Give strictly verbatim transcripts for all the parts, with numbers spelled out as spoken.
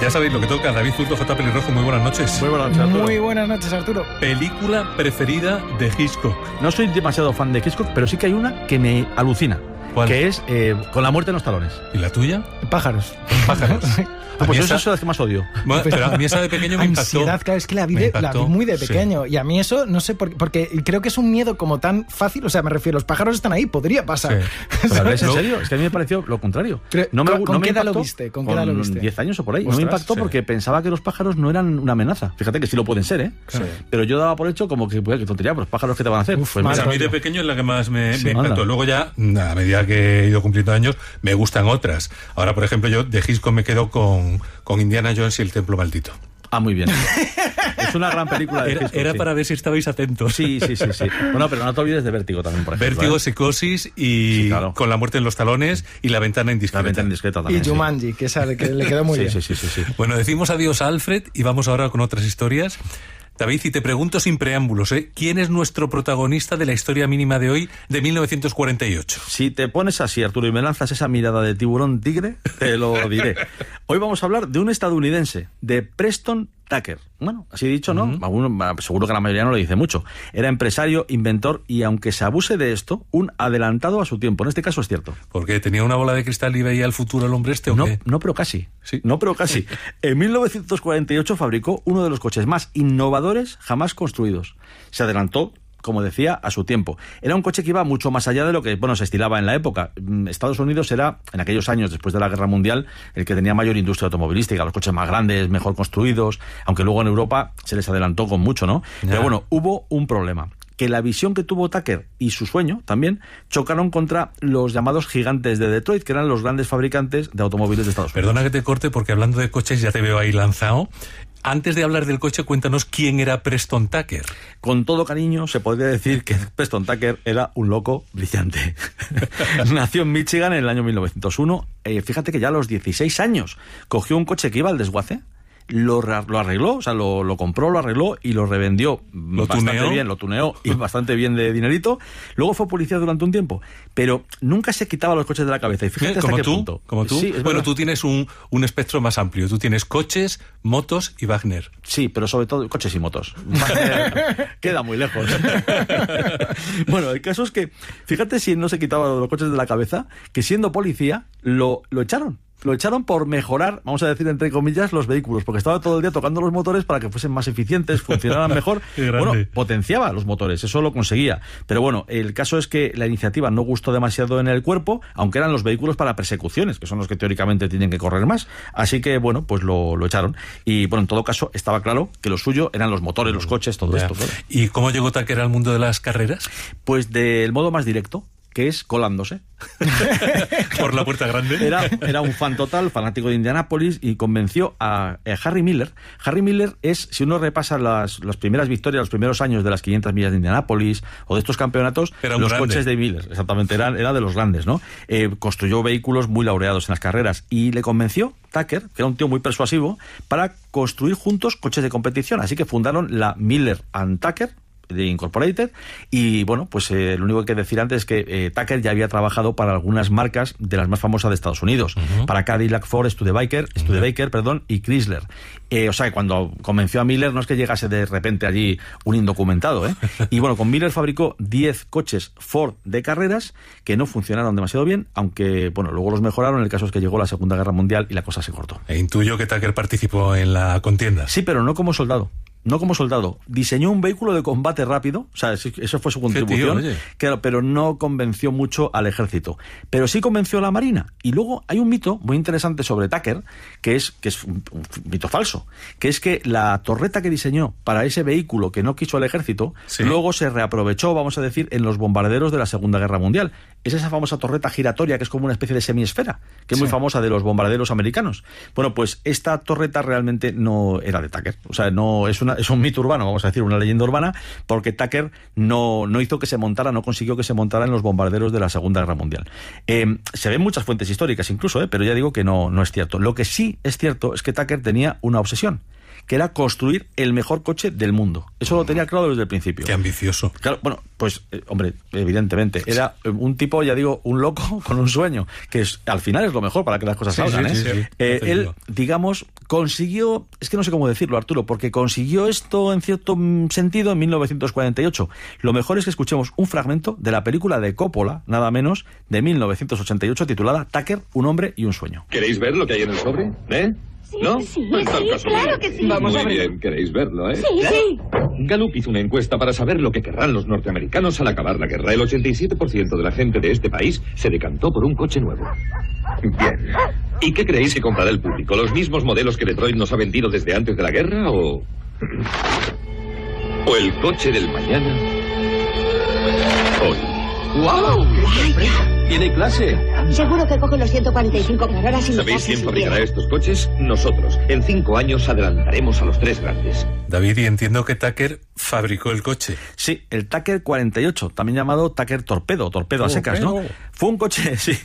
Ya sabéis lo que toca. David Zurdo, J. Pelirrojo, muy buenas noches. Muy buenas noches, Arturo. Muy buenas noches, Arturo. Película preferida de Hitchcock. No soy demasiado fan de Hitchcock, pero sí que hay una que me alucina. ¿Cuál? Que es eh, Con la muerte en los talones. ¿Y la tuya? Pájaros. Pájaros. Ah, pues esa... eso es la que más odio. Bueno, pero a mí esa de pequeño me impactó. Ansiedad, claro, es que la vi, de, la vi muy de pequeño. Sí. Y a mí eso, no sé por qué, porque creo que es un miedo como tan fácil. O sea, me refiero, los pájaros están ahí, podría pasar. Sí. ¿Pero ¿Es en serio? Es que a mí me pareció lo contrario. Pero, no me, ¿Con, no ¿con me qué edad lo impactó, viste? ¿Con qué edad lo viste? diez años o por ahí. Ostras, no me impactó sí. porque pensaba que los pájaros no eran una amenaza. Fíjate que sí lo pueden ser, ¿eh? Sí. Pero yo daba por hecho como que, pues, qué tontería, pues pájaros, ¿qué te van a hacer? Uf, pues pues a mí de pequeño es la que más me, sí, me impactó. Luego ya, a medida que he ido cumpliendo años, me gustan otras. Ahora, por ejemplo, yo de Hitchcock me quedo con, con Indiana Jones y el Templo Maldito. Ah, muy bien. Es una gran película de Era, Hitchcock, era sí. para ver si estabais atentos. Sí, sí, sí, sí. Bueno, pero no te olvides de Vértigo también, por ejemplo. Vértigo, ¿eh? Psicosis y sí, claro. Con la muerte en los talones y La ventana indiscreta. La ventana indiscreta también. Y Jumanji, sí. que, esa, que le quedó muy sí, bien. Sí, sí, sí, sí. Bueno, decimos adiós a Alfred y vamos ahora con otras historias. David, y te pregunto sin preámbulos, ¿eh? ¿Quién es nuestro protagonista de la historia mínima de hoy, de mil novecientos cuarenta y ocho? Si te pones así, Arturo, y me lanzas esa mirada de tiburón tigre, te lo diré. Hoy vamos a hablar de un estadounidense, de Preston Tucker. Bueno, así dicho, ¿no? Uh-huh. Alguno, seguro que la mayoría no lo dice mucho. Era empresario, inventor y, aunque se abuse de esto, un adelantado a su tiempo. En este caso es cierto. ¿Porque tenía una bola de cristal y veía el futuro el hombre este o no, qué? No, pero casi. Sí. No, pero casi. En mil novecientos cuarenta y ocho fabricó uno de los coches más innovadores jamás construidos. Se adelantó, como decía, a su tiempo. Era un coche que iba mucho más allá de lo que, bueno, se estilaba en la época. Estados Unidos era, en aquellos años, después de la Guerra Mundial, el que tenía mayor industria automovilística, los coches más grandes, mejor construidos, aunque luego en Europa se les adelantó con mucho, ¿no? Ya. Pero bueno, hubo un problema. Que la visión que tuvo Tucker y su sueño también chocaron contra los llamados gigantes de Detroit, que eran los grandes fabricantes de automóviles de Estados Unidos. Perdona que te corte, porque hablando de coches ya te veo ahí lanzado. Antes de hablar del coche, cuéntanos quién era Preston Tucker. Con todo cariño, se podría decir que Preston Tucker era un loco brillante. Nació en Michigan en el año mil novecientos uno. Eh, fíjate que ya a los dieciséis años cogió un coche que iba al desguace, lo, lo arregló, o sea, lo, lo compró, lo arregló y lo revendió ¿Lo bastante tuneó? bien, lo tuneó y bastante bien de dinerito. Luego fue policía durante un tiempo, pero nunca se quitaba los coches de la cabeza. Y fíjate hasta como qué tú, punto. como tú. Sí, bueno, tú tienes un, un espectro más amplio. Tú tienes coches, motos y Wagner. Sí, pero sobre todo coches y motos. Wagner queda muy lejos. Bueno, el caso es que, fíjate si no se quitaba los coches de la cabeza, que siendo policía lo, lo echaron. Lo echaron por mejorar, vamos a decir entre comillas, los vehículos, porque estaba todo el día tocando los motores para que fuesen más eficientes, funcionaran mejor. Bueno, potenciaba los motores, eso lo conseguía. Pero bueno, el caso es que la iniciativa no gustó demasiado en el cuerpo, aunque eran los vehículos para persecuciones, que son los que teóricamente tienen que correr más. Así que, bueno, pues lo, lo echaron. Y bueno, en todo caso, estaba claro que lo suyo eran los motores, los coches, todo ya. esto. Todo. ¿Y cómo llegó Tucker al mundo de las carreras? Pues del modo más directo, que es colándose. Por la puerta grande. Era, era un fan total, fanático de Indianápolis, y convenció a, a Harry Miller. Harry Miller es, si uno repasa las, las primeras victorias, los primeros años de las quinientas millas de Indianápolis o de estos campeonatos, los grande. coches de Miller, exactamente, eran era de los grandes, ¿no? Eh, construyó vehículos muy laureados en las carreras y le convenció Tucker, que era un tío muy persuasivo, para construir juntos coches de competición. Así que fundaron la Miller and Tucker de Incorporated, y bueno, pues eh, lo único que hay que decir antes es que eh, Tucker ya había trabajado para algunas marcas de las más famosas de Estados Unidos, uh-huh. para Cadillac, Ford, Studebaker, uh-huh. Studebaker, perdón, y Chrysler. Eh, o sea, que cuando convenció a Miller no es que llegase de repente allí un indocumentado, ¿eh? Y bueno, con Miller fabricó diez coches Ford de carreras que no funcionaron demasiado bien, aunque bueno, luego los mejoraron. El caso es que llegó la Segunda Guerra Mundial y la cosa se cortó. E intuyo que Tucker participó en la contienda. Sí, pero no como soldado. No como soldado. Diseñó un vehículo de combate rápido, o sea, eso fue su contribución, tío, claro, pero no convenció mucho al ejército. Pero sí convenció a la Marina. Y luego hay un mito muy interesante sobre Tucker, que es, que es un, un mito falso, que es que la torreta que diseñó para ese vehículo que no quiso el ejército, sí. luego se reaprovechó, vamos a decir, en los bombarderos de la Segunda Guerra Mundial. Es esa famosa torreta giratoria que es como una especie de semiesfera, que es sí. muy famosa de los bombarderos americanos. Bueno, pues esta torreta realmente no era de Tucker. O sea, no es una es un mito urbano, vamos a decir, una leyenda urbana, porque Tucker no, no hizo que se montara, no consiguió que se montara en los bombarderos de la Segunda Guerra Mundial. Eh, se ven muchas fuentes históricas incluso, eh, pero ya digo que no, no es cierto. Lo que sí es cierto es que Tucker tenía una obsesión, que era construir el mejor coche del mundo. Eso lo tenía claro desde el principio. Qué ambicioso. Claro, bueno, pues, eh, hombre, evidentemente, era un tipo, ya digo, un loco con un sueño, que es, al final es lo mejor para que las cosas sí, salgan, sí, ¿eh? Sí, sí, eh él, digamos, consiguió, es que no sé cómo decirlo, Arturo, porque consiguió esto en cierto sentido en mil novecientos cuarenta y ocho. Lo mejor es que escuchemos un fragmento de la película de Coppola, nada menos, de mil novecientos ochenta y ocho, titulada Tucker, un hombre y un sueño. ¿Queréis ver lo que hay en el sobre? ¿Eh? Sí, ¿No? sí, En tal sí, caso, claro bien. que sí. Vamos Muy a ver. Bien, queréis verlo, ¿eh? Sí, sí. Gallup hizo una encuesta para saber lo que querrán los norteamericanos al acabar la guerra. El ochenta y siete por ciento de la gente de este país se decantó por un coche nuevo. Bien. ¿Y qué creéis que comprará el público? ¿Los mismos modelos que Detroit nos ha vendido desde antes de la guerra o... o el coche del mañana? Hoy. ¡Wow! ¡Tiene clase! Seguro que coge los ciento cuarenta y cinco por hora sin ¿Sabéis notar quién si fabricará quiere. estos coches? Nosotros. En cinco años adelantaremos a los tres grandes. David, y entiendo que Tucker fabricó el coche. Sí, el Tucker cuarenta y ocho, también llamado Tucker Torpedo, torpedo a secas, ¿no? Fue un coche, sí.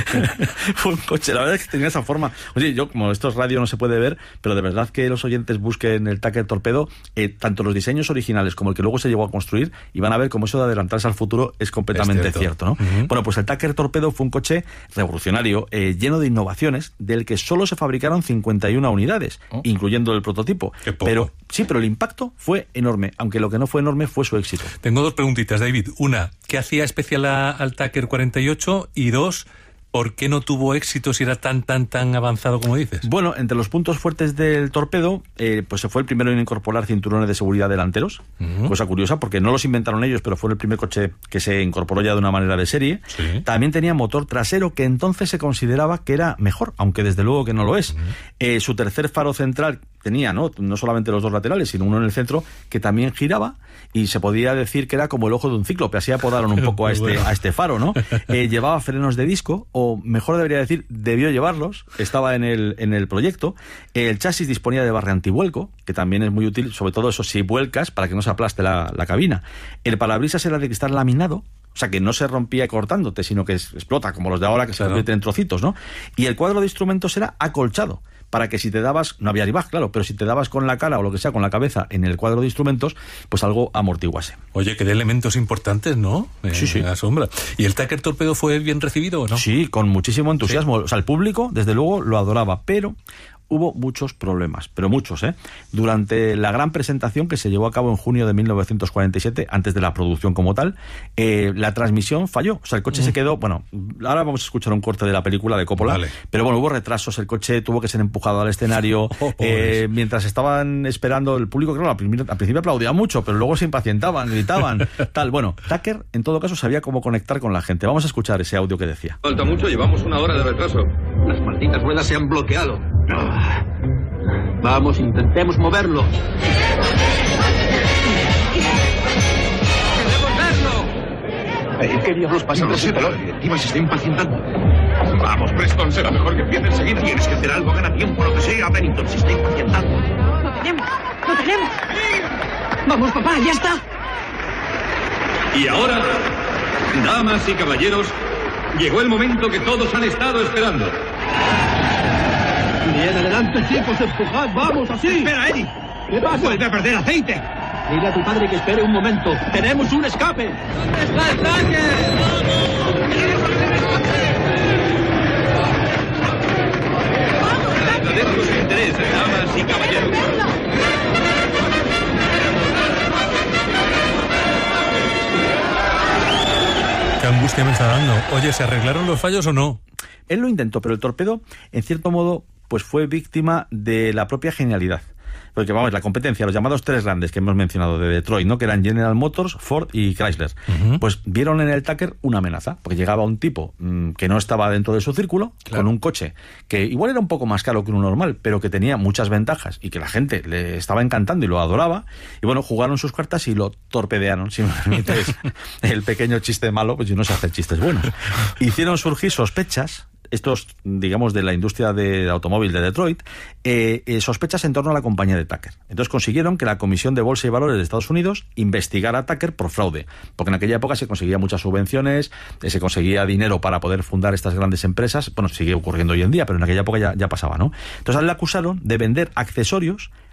Fue un coche, la verdad es que tenía esa forma. Oye, yo, como esto es radio, no se puede ver, pero de verdad que los oyentes busquen el Tucker Torpedo, eh, tanto los diseños originales como el que luego se llegó a construir, y van a ver cómo eso de adelantarse al futuro es completamente Es cierto. cierto, ¿no? Uh-huh. Bueno, pues el Tucker Torpedo fue un coche revolucionario, eh, lleno de innovaciones, del que solo se fabricaron cincuenta y una unidades, Oh. incluyendo el prototipo. Qué poco. Pero sí, pero el impacto fue enorme, aunque lo que no fue enorme fue su éxito. Tengo dos preguntitas, David. Una, ¿qué hacía especial a- al Tucker cuarenta y ocho? Y dos, ¿por qué no tuvo éxito si era tan, tan, tan avanzado como dices? Bueno, entre los puntos fuertes del torpedo, eh, pues se fue el primero en incorporar cinturones de seguridad delanteros, Ujú. cosa curiosa porque no los inventaron ellos, pero fue el primer coche que se incorporó ya de una manera de serie. Sí. También tenía motor trasero que entonces se consideraba que era mejor, aunque desde luego que no lo es. Eh, su tercer faro central tenía, ¿no? no solamente los dos laterales, sino uno en el centro que también giraba y se podía decir que era como el ojo de un cíclope, así apodaron un poco a este, Bueno. a este faro, ¿no? Eh, llevaba frenos de disco, o mejor debería decir, debió llevarlos, estaba en el, en el proyecto. El chasis disponía de barra antivuelco, que también es muy útil, sobre todo eso si vuelcas, para que no se aplaste la, la cabina. El parabrisas era de cristal laminado, o sea, que no se rompía cortándote, sino que es- explota, como los de ahora, que se Claro. convierten en trocitos, ¿no? Y el cuadro de instrumentos era acolchado, para que si te dabas, no había airbag, claro, pero si te dabas con la cara o lo que sea, con la cabeza en el cuadro de instrumentos, pues algo amortiguase. Oye, que de elementos importantes, ¿no? Eh, Sí, sí. me asombra. ¿Y el Tucker Torpedo fue bien recibido o no? Sí, con muchísimo entusiasmo. O sea, el público, desde luego, lo adoraba, pero hubo muchos problemas, pero muchos, ¿eh? Durante la gran presentación que se llevó a cabo en junio de mil novecientos cuarenta y siete, antes de la producción como tal, eh, la transmisión falló. O sea, el coche se quedó... Bueno, ahora vamos a escuchar un corte de la película de Coppola, Vale. pero bueno, hubo retrasos, el coche tuvo que ser empujado al escenario. Oh, eh, pobres. mientras estaban esperando el público, claro, al principio, al principio aplaudía mucho, pero luego se impacientaban, gritaban, tal. Bueno, Tucker, en todo caso, sabía cómo conectar con la gente. Vamos a escuchar ese audio que decía. Falta mucho, llevamos una hora de retraso. Las malditas ruedas se han bloqueado. Vamos, intentemos moverlo. ¡Queremos verlo! ¿Qué diablos pasa? No lo sé, pero la directiva se está impacientando. Vamos, Preston, será mejor que empiece enseguida. Tienes que hacer algo, gana tiempo, lo que sea. Bennington se está impacientando. Lo tenemos, lo tenemos. Vamos, papá, ya está. Y ahora, damas y caballeros, llegó el momento que todos han estado esperando. Bien, adelante, chicos, empujad, vamos, así. Espera, Eddie. ¿Qué pasa? Vuelve a perder aceite. Dile a tu padre que espere un momento. ¡Tenemos un escape! ¿Dónde está el tanque? Agradezco su interés, damas y caballeros. Qué angustia me está dando. Oye, ¿se arreglaron los fallos o no? Él lo intentó, pero el torpedo, en cierto modo, pues fue víctima de la propia genialidad. Porque, vamos, la competencia, los llamados tres grandes que hemos mencionado de Detroit, ¿no? Que eran General Motors, Ford y Chrysler. Ujú. Pues vieron en el Tucker una amenaza, porque llegaba un tipo mmm, que no estaba dentro de su círculo, Claro. con un coche que igual era un poco más caro que uno normal, pero que tenía muchas ventajas y que la gente le estaba encantando y lo adoraba. Y bueno, jugaron sus cartas y lo torpedearon, si me permites el pequeño chiste malo, pues yo no sé hacer chistes buenos. Hicieron surgir sospechas, estos, digamos, de la industria de automóvil de Detroit, eh, eh, sospechas en torno a la compañía de Tucker. Entonces consiguieron que la Comisión de Bolsa y Valores de Estados Unidos investigara a Tucker por fraude, porque en aquella época se conseguía muchas subvenciones, eh, se conseguía dinero para poder fundar estas grandes empresas. Bueno, sigue ocurriendo hoy en día, pero en aquella época ya, ya pasaba, ¿no? Entonces a él le acusaron de vender accesorios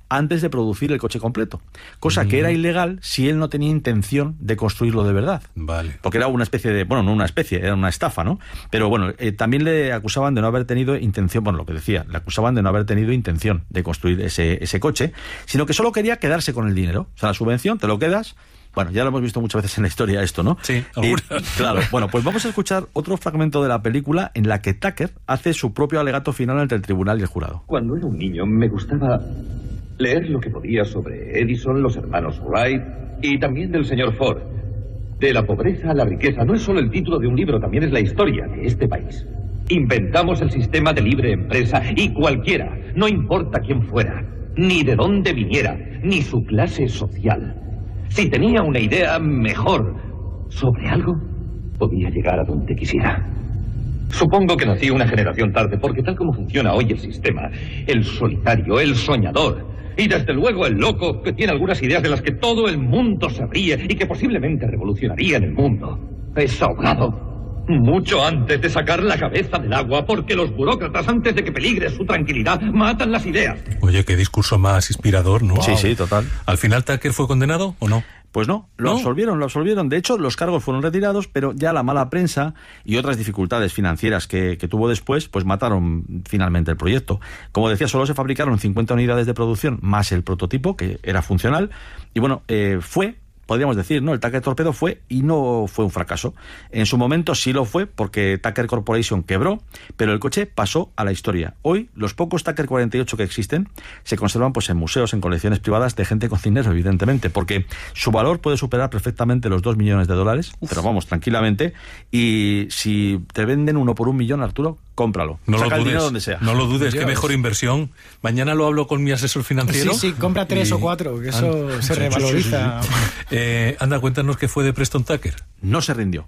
antes de producir el coche completo, cosa mm. que era ilegal si él no tenía intención de construirlo de verdad. Vale. Porque era una especie de, bueno, no una especie, era una estafa, ¿no? Pero bueno, eh, también le acusaban de no haber tenido intención, bueno, lo que decía, le acusaban de no haber tenido intención de construir ese, ese coche, sino que solo quería quedarse con el dinero. O sea, la subvención, te lo quedas. Bueno, ya lo hemos visto muchas veces en la historia esto, ¿no? Sí, y, claro. Bueno, pues vamos a escuchar otro fragmento de la película en la que Tucker hace su propio alegato final ante el tribunal y el jurado. Cuando era un niño me gustaba leer lo que podía sobre Edison, los hermanos Wright y también del señor Ford. De la pobreza a la riqueza no es solo el título de un libro, también es la historia de este país. Inventamos el sistema de libre empresa y cualquiera, no importa quién fuera, ni de dónde viniera, ni su clase social. Si tenía una idea mejor sobre algo, podía llegar a donde quisiera. Supongo que nací una generación tarde, porque tal como funciona hoy el sistema, el solitario, el soñador, y desde luego el loco, que tiene algunas ideas de las que todo el mundo se ríe y que posiblemente revolucionarían el mundo, es ahogado mucho antes de sacar la cabeza del agua, porque los burócratas, antes de que peligre su tranquilidad, matan las ideas. Oye, qué discurso más inspirador, ¿no? Sí, wow. sí, total. ¿Al final Tucker fue condenado o no? Pues no, lo ¿No? absolvieron, lo absolvieron. De hecho, los cargos fueron retirados, pero ya la mala prensa y otras dificultades financieras que, que tuvo después, pues mataron finalmente el proyecto. Como decía, solo se fabricaron cincuenta unidades de producción, más el prototipo, que era funcional, y bueno, eh, fue... podríamos decir, ¿no? El Tucker Torpedo fue y no fue un fracaso. En su momento sí lo fue porque Tucker Corporation quebró, pero el coche pasó a la historia. Hoy, los pocos Tucker cuarenta y ocho que existen se conservan pues en museos, en colecciones privadas de gente con dinero, evidentemente, porque su valor puede superar perfectamente los dos millones de dólares, Uf. pero vamos, tranquilamente, y si te venden uno por un millón, Arturo, cómpralo. No Saca lo dudes, el dinero donde sea. No lo dudes, qué mejor inversión. Mañana lo hablo con mi asesor financiero. Sí, sí, compra tres y... o cuatro, que eso ah, se revaloriza. Sí, sí, sí. Eh, anda, cuéntanos qué fue de Preston Tucker. No se rindió.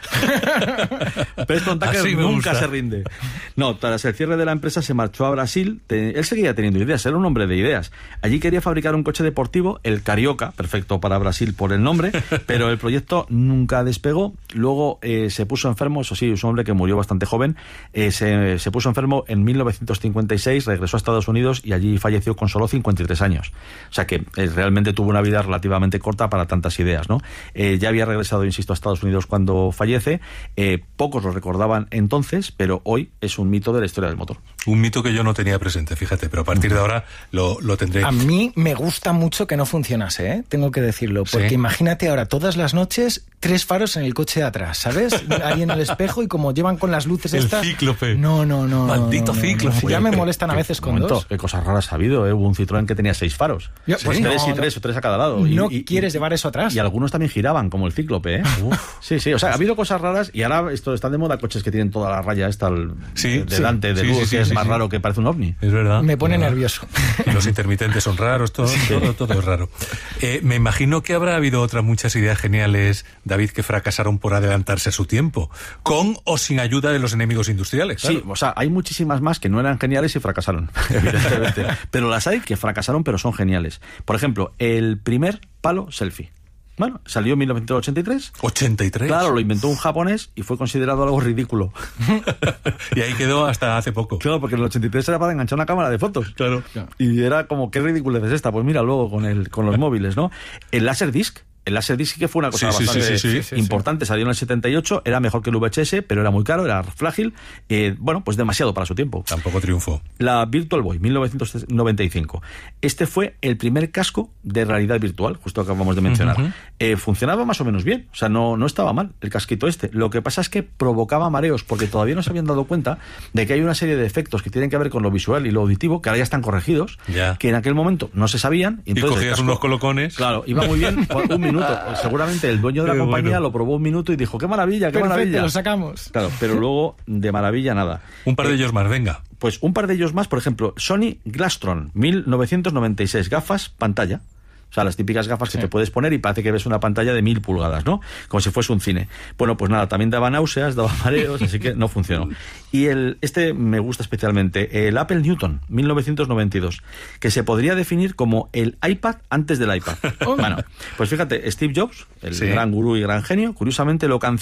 Preston Tucker nunca se rinde. No, tras el cierre de la empresa se marchó a Brasil. Te, él seguía teniendo ideas, era un hombre de ideas. Allí quería fabricar un coche deportivo, el Carioca, perfecto para Brasil por el nombre, pero el proyecto nunca despegó. Luego eh, se puso enfermo, eso sí, es un hombre que murió bastante joven. Eh, se, se puso enfermo en mil novecientos cincuenta y seis, regresó a Estados Unidos y allí falleció con solo cincuenta y tres años. O sea que eh, realmente tuvo una vida relativamente corta para tantas ideas, ¿no? Eh, ya había regresado, insisto, a Estados Unidos cuando fallece. Eh, pocos lo recordaban entonces, pero hoy es un mito de la historia del motor. Un mito que yo no tenía presente, fíjate, pero a partir de ahora lo, lo tendré. A mí me gusta mucho que no funcionase, ¿eh? Tengo que decirlo, porque ¿sí? Imagínate ahora todas las noches tres faros en el coche de atrás, ¿sabes? Ahí en el espejo y como llevan con las luces el estas... El cíclope. No, no, no. Maldito no, no, cíclope. No, no. Ya me molestan a veces con momento, dos. Qué cosas raras ha habido, ¿eh? Hubo un Citroën que tenía seis faros. Yo, pues ¿sí? Tres no, y tres, no. o tres a cada lado. No y, y, quieres llevar eso atrás. Y algunos también giraban, como el cíclope, ¿eh? Uf. Sí, sí, o sea, ha habido cosas raras y ahora esto están de moda coches que tienen toda la raya esta al, sí, delante sí, de luz, sí, sí, que sí, es más sí. raro, que parece un ovni. Es verdad. Me pone ¿verdad? nervioso. Y los intermitentes son raros, todo, sí. todo, todo es raro. Eh, me imagino que habrá habido otras muchas ideas geniales, David, que fracasaron por adelantarse a su tiempo, con o sin ayuda de los enemigos industriales. Claro. Sí, o sea, hay muchísimas más que no eran geniales y fracasaron, evidentemente. Pero las hay que fracasaron, pero son geniales. Por ejemplo, el primer palo selfie. Bueno, salió en mil novecientos ochenta y tres. ¿ochenta y tres? Claro, lo inventó un japonés y fue considerado algo ridículo. Y ahí quedó hasta hace poco. Claro, porque en el ochenta y tres era para enganchar una cámara de fotos. Claro. Y era como, ¿qué ridiculez es esta? Pues mira, luego con, el, con los móviles, ¿no? El Laserdisc. El Laserdisc sí que fue una cosa sí, bastante sí, sí, sí, sí, importante. sí. Salió en el setenta y ocho, era mejor que el V H S, pero era muy caro, era frágil. Eh, bueno, pues demasiado para su tiempo. Tampoco triunfó. La Virtual Boy, mil novecientos noventa y cinco. Este fue el primer casco de realidad virtual, justo acabamos de mencionar. Uh-huh. Eh, funcionaba más o menos bien, o sea, no, no estaba mal el casquito este. Lo que pasa es que provocaba mareos, porque todavía no se habían dado cuenta de que hay una serie de efectos que tienen que ver con lo visual y lo auditivo, que ahora ya están corregidos, ya. que en aquel momento no se sabían. Y, entonces y cogías casco, unos colocones. Claro, iba muy bien por un minuto. Seguramente el dueño de la Qué compañía bueno. lo probó un minuto y dijo, qué maravilla, qué Perfecto, maravilla. Lo sacamos. Claro, pero luego de maravilla nada. Un par de eh, ellos más, venga. Pues un par de ellos más, por ejemplo, Sony Glastron, mil novecientos noventa y seis, gafas, pantalla. O sea, las típicas gafas sí. que te puedes poner y parece que ves una pantalla de mil pulgadas, ¿no? Como si fuese un cine. Bueno, pues nada, también daba náuseas, daba mareos, así que no funcionó. Y el este me gusta especialmente, el Apple Newton, mil novecientos noventa y dos, que se podría definir como el iPad antes del iPad. Oh. Bueno, pues fíjate, Steve Jobs, el sí. gran gurú y gran genio, curiosamente lo canceló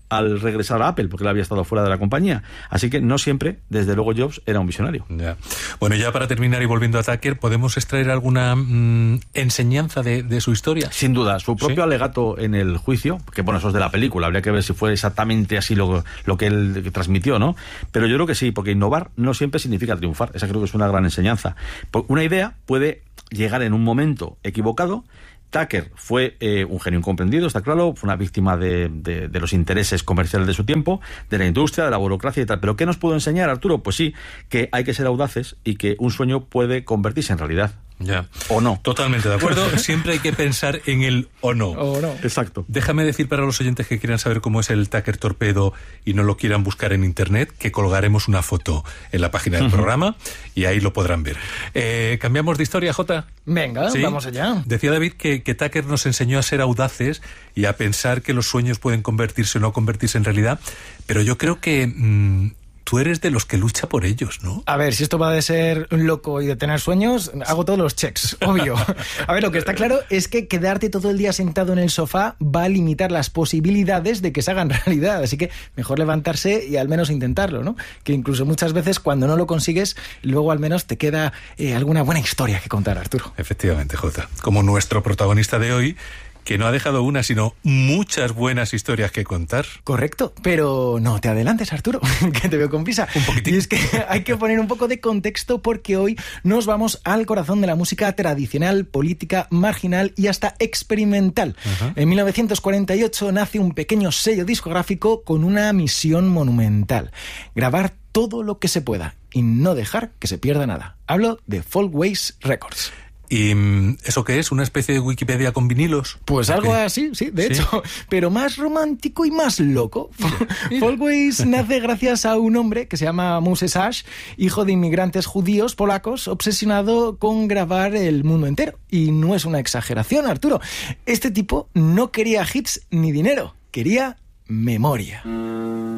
al regresar a Apple, porque él había estado fuera de la compañía. Así que no siempre, desde luego, Jobs era un visionario. Ya. Bueno, ya para terminar y volviendo a Tucker, ¿podemos extraer alguna mmm, enseñanza de, de su historia? Sin duda, su propio ¿Sí? alegato en el juicio, que bueno, eso es de la película, habría que ver si fue exactamente así lo, lo que él que transmitió, ¿no? Pero yo creo que sí, porque innovar no siempre significa triunfar. Esa creo que es una gran enseñanza. Una idea puede llegar en un momento equivocado. Tucker fue eh, un genio incomprendido, está claro, fue una víctima de, de, de los intereses comerciales de su tiempo, de la industria, de la burocracia y tal. ¿Pero qué nos pudo enseñar, Arturo? Pues sí, que hay que ser audaces y que un sueño puede convertirse en realidad. Ya. O no. Totalmente de acuerdo. Siempre hay que pensar en el o no. O no. Exacto. Déjame decir para los oyentes que quieran saber cómo es el Tucker Torpedo y no lo quieran buscar en internet, que colgaremos una foto en la página del uh-huh. programa y ahí lo podrán ver. Eh, ¿Cambiamos de historia, Jota? Venga, ¿Sí? vamos allá. Decía David que, que Tucker nos enseñó a ser audaces y a pensar que los sueños pueden convertirse o no convertirse en realidad, pero yo creo que... Mmm, tú eres de los que lucha por ellos, ¿no? A ver, si esto va de ser loco y de tener sueños, hago todos los checks, obvio. A ver, lo que está claro es que quedarte todo el día sentado en el sofá va a limitar las posibilidades de que se hagan realidad. Así que mejor levantarse y al menos intentarlo, ¿no? Que incluso muchas veces cuando no lo consigues, luego al menos te queda eh, alguna buena historia que contar, Arturo. Efectivamente, Jota. Como nuestro protagonista de hoy, que no ha dejado una, sino muchas buenas historias que contar. Correcto, pero no te adelantes, Arturo, que te veo con prisa. Un poquitín. Y es que hay que poner un poco de contexto porque hoy nos vamos al corazón de la música tradicional, política, marginal y hasta experimental. Uh-huh. En mil novecientos cuarenta y ocho nace un pequeño sello discográfico con una misión monumental: grabar todo lo que se pueda y no dejar que se pierda nada. Hablo de Folkways Records. ¿Y eso qué es? ¿Una especie de Wikipedia con vinilos? Pues algo ¿Qué? así, sí, de ¿Sí? hecho, pero más romántico y más loco. Folkways nace gracias a un hombre que se llama Moses Ash, hijo de inmigrantes judíos polacos, obsesionado con grabar el mundo entero. Y no es una exageración, Arturo. Este tipo no quería hits ni dinero, quería memoria.